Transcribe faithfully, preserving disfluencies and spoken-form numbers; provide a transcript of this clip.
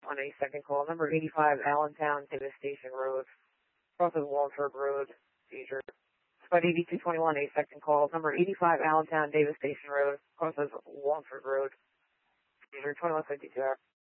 on a second call. Number eighty-five, Allentown, Davis Station Road, crosses Wallford Road, seizure. Squad eighty-two twenty-one, a second call. Number eighty-five, Allentown, Davis Station Road, crosses Wallford Road, seizure twenty-one fifty-two hour.